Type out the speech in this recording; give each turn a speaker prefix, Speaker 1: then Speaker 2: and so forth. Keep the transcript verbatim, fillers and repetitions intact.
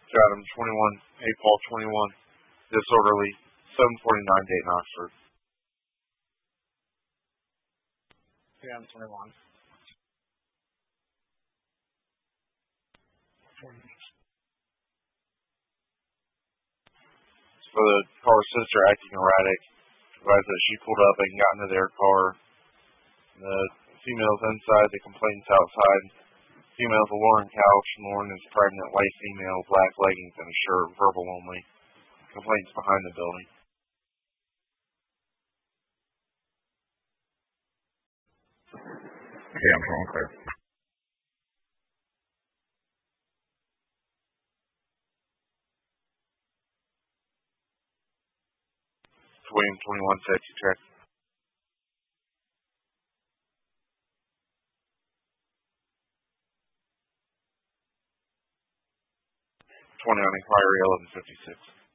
Speaker 1: Got him. twenty-one. eight ball twenty-one. Disorderly. seven forty-nine Dayton Oxford.
Speaker 2: Yeah, I'm twenty-one.
Speaker 1: For the car's sister acting erratic, advised that she pulled up and got into their car. The female's inside, the complainant's outside. Female's a Lauren Couch. Lauren is pregnant, white female, black leggings and a shirt, verbal only. Complainant's behind the building.
Speaker 3: Yeah, I'm twenty-one clear.
Speaker 1: William twenty-one, safety check. twenty on inquiry, eleven fifty-six.